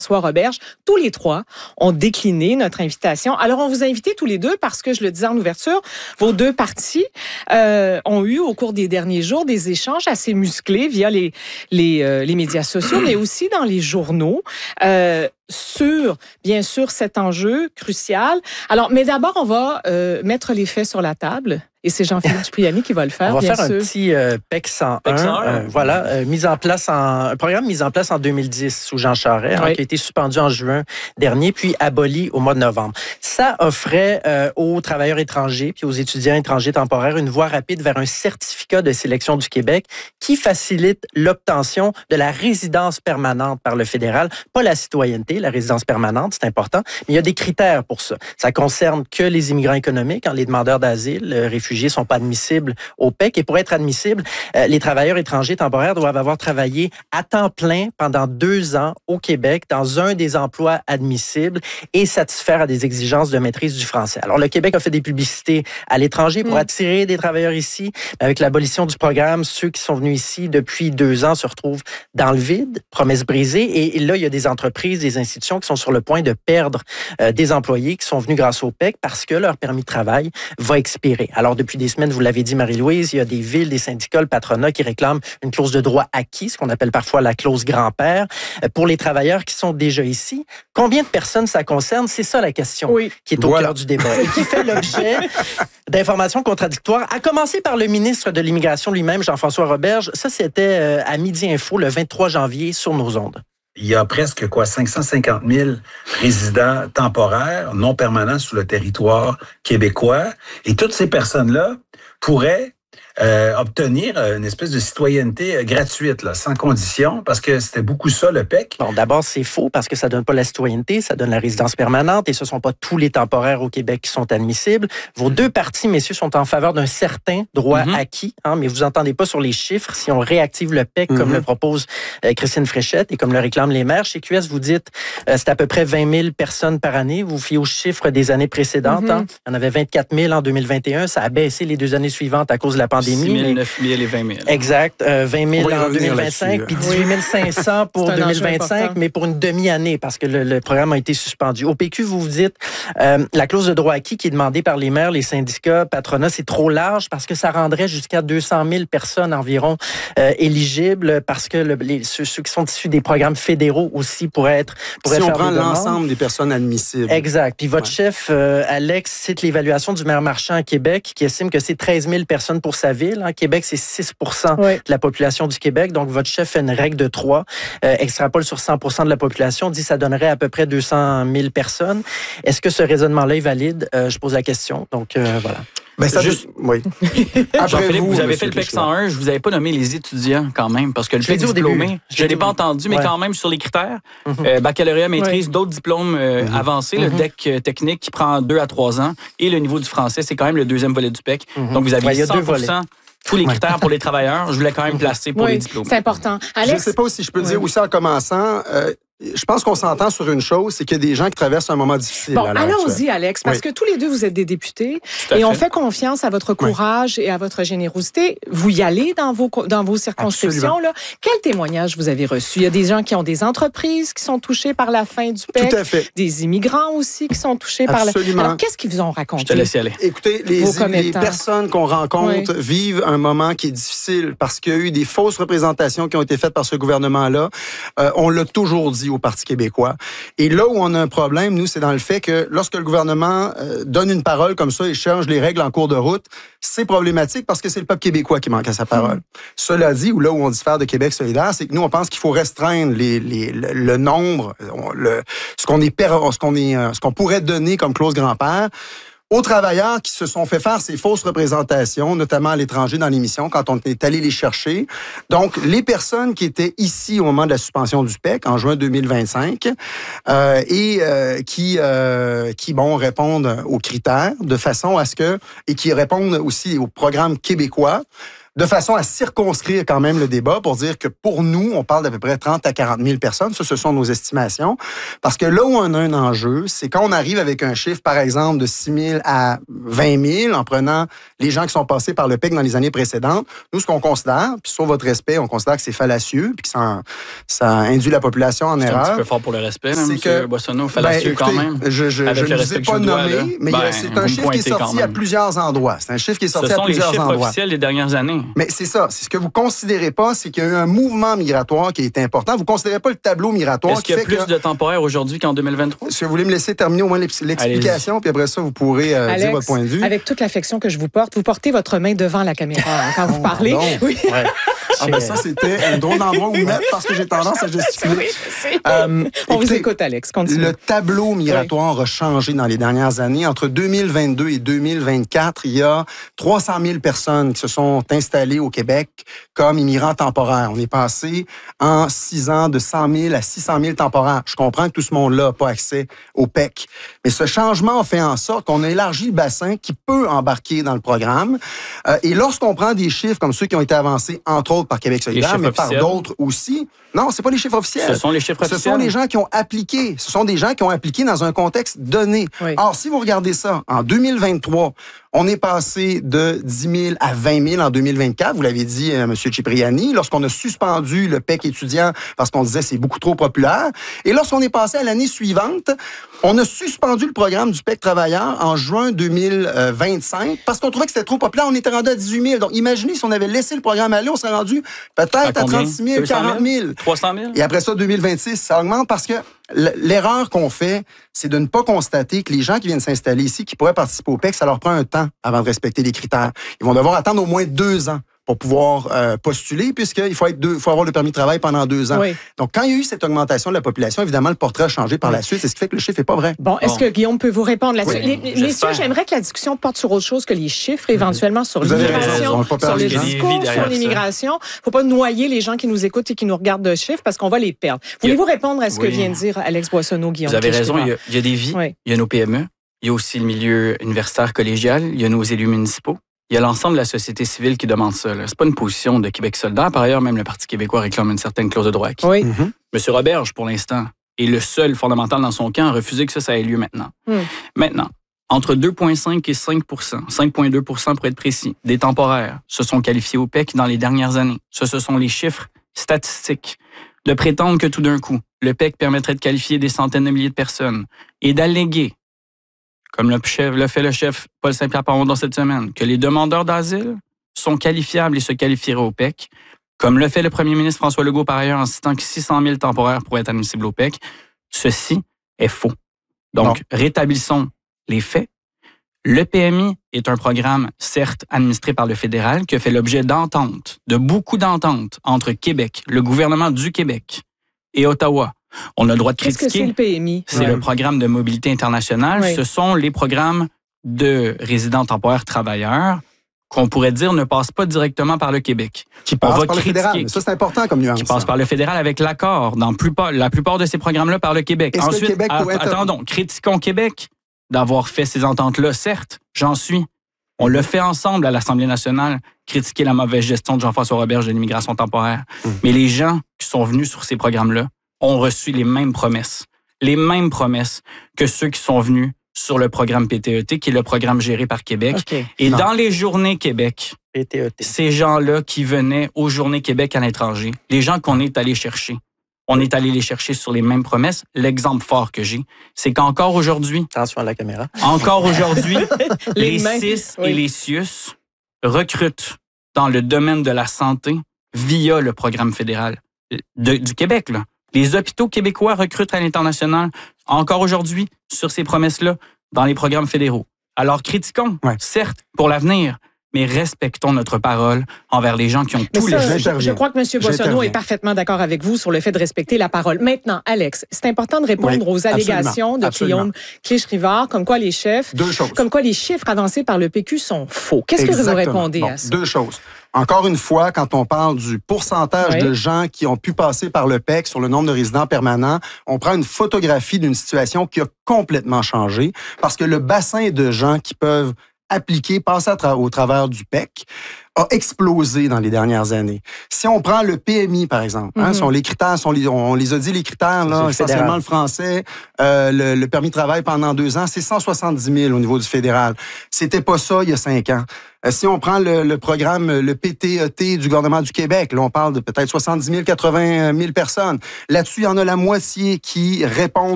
Jean-François Roberge, tous les trois ont décliné notre invitation. Alors, on vous a invités tous les deux parce que, je le disais en ouverture, vos deux partis ont eu au cours des derniers jours des échanges assez musclés via les médias sociaux, mais aussi dans les journaux. Sur, bien sûr, cet enjeu crucial. Alors, mais d'abord, on va mettre les faits sur la table. Et c'est Jean-Philippe Cipriani qui va le faire, bien sûr. On va faire un petit PEC 101. Voilà, un programme mis en place en 2010 sous Jean Charest, qui a été suspendu en juin dernier, puis aboli au mois de novembre. Ça offrait aux travailleurs étrangers puis aux étudiants étrangers temporaires une voie rapide vers un certificat de sélection du Québec qui facilite l'obtention de la résidence permanente par le fédéral, pas la citoyenneté, la résidence permanente, c'est important, mais il y a des critères pour ça. Ça concerne que les immigrants économiques, les demandeurs d'asile, réfugiés sont pas admissibles au PEC. Et pour être admissibles, les travailleurs étrangers temporaires doivent avoir travaillé à temps plein pendant 2 ans au Québec dans un des emplois admissibles et satisfaire à des exigences de maîtrise du français. Alors, le Québec a fait des publicités à l'étranger pour attirer des travailleurs ici. Avec l'abolition du programme, ceux qui sont venus ici depuis 2 ans se retrouvent dans le vide, promesses brisées. Et là, il y a des entreprises, des institutions qui sont sur le point de perdre des employés qui sont venus grâce au PEC parce que leur permis de travail va expirer. Alors, depuis des semaines, vous l'avez dit, Marie-Louise, il y a des villes, des syndicats, le patronat qui réclament une clause de droit acquis, ce qu'on appelle parfois la clause grand-père, pour les travailleurs qui sont déjà ici. Combien de personnes ça concerne? C'est ça la question qui est au cœur du débat et qui fait l'objet d'informations contradictoires, à commencer par le ministre de l'Immigration lui-même, Jean-François Roberge. Ça, c'était à Midi Info le 23 janvier sur nos ondes. Il y a presque 550 000 résidents temporaires, non permanents sur le territoire québécois. Et toutes ces personnes-là pourraient obtenir une espèce de citoyenneté gratuite, là, sans condition, parce que c'était beaucoup ça, le PEC. Bon, d'abord, c'est faux, parce que ça donne pas la citoyenneté, ça donne la résidence permanente, et ce sont pas tous les temporaires au Québec qui sont admissibles. Vos deux partis, messieurs, sont en faveur d'un certain droit acquis, mais vous entendez pas sur les chiffres. Si on réactive le PEC, comme le propose Christine Fréchette et comme le réclament les maires, chez QS, vous dites c'est à peu près 20 000 personnes par année. Vous fiez aux chiffres des années précédentes. Il y en avait 24 000 en 2021. Ça a baissé les 2 années suivantes à cause de la pandémie. 6 000, 9 000 et 20 000. Exact. 20 000 en 2025, puis 18 500 pour 2025, mais pour une demi-année, parce que le programme a été suspendu. Au PQ, vous vous dites, la clause de droit acquis qui est demandée par les maires, les syndicats, patronat, c'est trop large parce que ça rendrait jusqu'à 200 000 personnes environ éligibles, parce que ceux qui sont issus des programmes fédéraux aussi pourraient si faire on prend des demandes. l'ensemble des personnes admissibles. Exact. Puis votre chef, Alex, cite l'évaluation du maire Marchand à Québec, qui estime que c'est 13 000 personnes pour sa ville. Québec, c'est 6 % de la population du Québec. Donc, votre chef fait une règle de 3, extrapole sur 100 % de la population, dit que ça donnerait à peu près 200 000 personnes. Est-ce que ce raisonnement-là est valide? Je pose la question. Donc, voilà. Ben, ça oui. Jean-Philippe, vous avez fait le PEC 101, je vous avais pas nommé les étudiants quand même, parce que le PEC diplômé, je ne l'ai pas entendu, mais quand même sur les critères, baccalauréat, maîtrise, d'autres diplômes avancés, le DEC technique qui prend 2 à 3 ans, et le niveau du français, c'est quand même le deuxième volet du PEC. Donc, vous aviez 100%. Tous les critères pour les travailleurs, je voulais quand même placer pour les diplômes. C'est important. Alex? Je ne sais pas si je peux dire aussi en commençant, je pense qu'on s'entend sur une chose, c'est qu'il y a des gens qui traversent un moment difficile. Bon, allons-y, Alex, parce que tous les deux, vous êtes des députés et on fait confiance à votre courage et à votre générosité. Vous y allez dans vos circonscriptions. Là. Quel témoignage vous avez reçu? Il y a des gens qui ont des entreprises qui sont touchés par la fin du PEC. Tout à fait. Des immigrants aussi qui sont touchés par la... Alors, qu'est-ce qu'ils vous ont raconté? Je te laisse y aller. Écoutez, les personnes qu'on rencontre vivent un moment qui est difficile parce qu'il y a eu des fausses représentations qui ont été faites par ce gouvernement-là. On l'a toujours dit au Parti québécois. Et là où on a un problème, nous, c'est dans le fait que lorsque le gouvernement donne une parole comme ça et change les règles en cours de route, c'est problématique parce que c'est le peuple québécois qui manque à sa parole. Cela dit, ou là où on diffère de Québec solidaire, c'est que nous, on pense qu'il faut restreindre le nombre, ce qu'on pourrait donner comme clause grand-père aux travailleurs qui se sont fait faire ces fausses représentations, notamment à l'étranger dans l'émission, quand on est allé les chercher. Donc, les personnes qui étaient ici au moment de la suspension du PEC, en juin 2025, qui répondent aux critères de façon à ce que, et qui répondent aussi au programme québécois, de façon à circonscrire quand même le débat pour dire que pour nous, on parle d'à peu près 30 à 40 000 personnes. Ça, ce sont nos estimations. Parce que là où on a un enjeu, c'est quand on arrive avec un chiffre, par exemple, de 6 000 à 20 000, en prenant les gens qui sont passés par le PEC dans les années précédentes. Nous, ce qu'on considère, puis sur votre respect, on considère que c'est fallacieux, puis que ça induit la population en erreur. C'est un petit peu fort pour le respect, là, M. Boissonneau, fallacieux quand même. Je ne vous ai pas nommé, mais c'est un chiffre qui est sorti à plusieurs endroits. C'est un chiffre qui est sorti à plusieurs endroits. Ce sont les chiffres officiels des dernières années. Mais c'est ça. C'est ce que vous considérez pas, c'est qu'il y a eu un mouvement migratoire qui est important. Vous considérez pas le tableau migratoire. Est-ce qu'il y a plus de temporaires aujourd'hui qu'en 2023? Si vous voulez me laisser terminer au moins l'explication, puis après ça, vous pourrez Alex, dire votre point de vue. Avec toute l'affection que je vous porte, vous portez votre main devant la caméra quand vous parlez. Oui. Ouais. Ça, c'était un drôle d'endroit où mettre parce que j'ai tendance à gesticuler. On vous écoute, Alex. Continue. Le tableau migratoire a changé dans les dernières années. Entre 2022 et 2024, il y a 300 000 personnes qui se sont installées au Québec comme immigrants temporaires. On est passé en 6 ans de 100 000 à 600 000 temporaires. Je comprends que tout ce monde-là n'a pas accès au PEC. Mais ce changement a fait en sorte qu'on a élargi le bassin qui peut embarquer dans le programme. Et lorsqu'on prend des chiffres comme ceux qui ont été avancés, entre autres, par Québec solidaire, mais par d'autres aussi. Non, c'est pas les chiffres officiels. Ce sont les chiffres officiels. Ce sont les gens qui ont appliqué. Ce sont des gens qui ont appliqué dans un contexte donné. Oui. Or, si vous regardez ça, en 2023, on est passé de 10 000 à 20 000 en 2024. Vous l'avez dit, M. Cipriani, lorsqu'on a suspendu le PEC étudiant parce qu'on disait c'est beaucoup trop populaire. Et lorsqu'on est passé à l'année suivante, on a suspendu le programme du PEC travailleur en juin 2025 parce qu'on trouvait que c'était trop populaire. On était rendu à 18 000. Donc, imaginez si on avait laissé le programme aller, on serait rendu peut-être à 36 000, 40 000. 300 000. Et après ça, 2026, ça augmente parce que l'erreur qu'on fait, c'est de ne pas constater que les gens qui viennent s'installer ici, qui pourraient participer au PEC, ça leur prend un temps avant de respecter les critères. Ils vont devoir attendre au moins 2 ans pour pouvoir postuler, puisqu'il faut avoir le permis de travail pendant 2 ans. Oui. Donc, quand il y a eu cette augmentation de la population, évidemment, le portrait a changé par la suite. C'est ce qui fait que le chiffre n'est pas vrai. Bon, est-ce que Guillaume peut vous répondre là-dessus? Oui, messieurs, j'aimerais que la discussion porte sur autre chose que les chiffres, éventuellement sur l'immigration, sur le discours, sur l'immigration. Il ne faut pas noyer les gens qui nous écoutent et qui nous regardent de chiffres parce qu'on va les perdre. Voulez-vous répondre à ce que vient de dire Alex Boissonneau, Guillaume? Vous avez raison, il y a des vies, il y a nos PME, il y a aussi le milieu universitaire collégial, il y a nos élus municipaux. Il y a l'ensemble de la société civile qui demande ça. C'est pas une position de Québec solidaire. Par ailleurs, même le Parti québécois réclame une certaine clause de droit acquis. Oui. Monsieur Roberge, pour l'instant, est le seul fondamental dans son camp à refuser que ça ait lieu maintenant. Maintenant, entre 2,5 et 5 5,2 pour être précis, des temporaires se sont qualifiés au PEC dans les dernières années. Ce sont les chiffres statistiques. De prétendre que tout d'un coup, le PEC permettrait de qualifier des centaines de milliers de personnes et d'alléguer, comme l'a fait le chef Paul Saint-Pierre Plamondon cette semaine, que les demandeurs d'asile sont qualifiables et se qualifieraient au PEC, comme le fait le premier ministre François Legault par ailleurs en citant que 600 000 temporaires pourraient être admissibles au PEC, ceci est faux. Donc, rétablissons les faits. Le PMI est un programme, certes, administré par le fédéral, qui a fait l'objet d'ententes, de beaucoup d'ententes entre Québec, le gouvernement du Québec et Ottawa. On a le droit de critiquer. Qu'est-ce que c'est le PMI? C'est le programme de mobilité internationale. Oui. Ce sont les programmes de résidents temporaires travailleurs qu'on pourrait dire ne passent pas directement par le Québec. Qui passent par le fédéral. Ça, c'est important comme nuance. Qui passent par le fédéral avec l'accord dans la plupart de ces programmes-là par le Québec. Est-ce Ensuite, que le Québec pourrait attendons, critiquons Québec d'avoir fait ces ententes-là. Certes, j'en suis. On le fait ensemble à l'Assemblée nationale, critiquer la mauvaise gestion de Jean-François Roberge de l'immigration temporaire. Mais les gens qui sont venus sur ces programmes-là ont reçu les mêmes promesses que ceux qui sont venus sur le programme PTET, qui est le programme géré par Québec. Okay. Et dans les journées Québec, PTET. Ces gens-là qui venaient aux journées Québec à l'étranger, les gens qu'on est allé chercher, on est allé les chercher sur les mêmes promesses. L'exemple fort que j'ai, c'est qu'encore aujourd'hui... Attention à la caméra. Encore aujourd'hui, les CIS et les CIUS recrutent dans le domaine de la santé via le programme fédéral du Québec, là. Les hôpitaux québécois recrutent à l'international encore aujourd'hui sur ces promesses-là dans les programmes fédéraux. Alors critiquons, certes, pour l'avenir, mais respectons notre parole envers les gens qui ont tous les... Je crois que M. Boissonneau est parfaitement d'accord avec vous sur le fait de respecter la parole. Maintenant, Alex, c'est important de répondre aux allégations de Guillaume Clich-Rivard, comme quoi les chiffres avancés par le PQ sont faux. Qu'est-ce que vous répondez à ça? 2 choses. Encore une fois, quand on parle du pourcentage de gens qui ont pu passer par le PEC sur le nombre de résidents permanents, on prend une photographie d'une situation qui a complètement changé parce que le bassin de gens qui peuvent appliqué, passé au travers du PEC, a explosé dans les dernières années. Si on prend le PMI, par exemple, sont les critères, on les a dit, les critères, là, essentiellement le français, le permis de travail pendant 2 ans, c'est 170 000 au niveau du fédéral. C'était pas ça il y a 5 ans. Si on prend le programme, le PTET du gouvernement du Québec, là, on parle de peut-être 70 000, 80 000 personnes. Là-dessus, il y en a la moitié qui répondent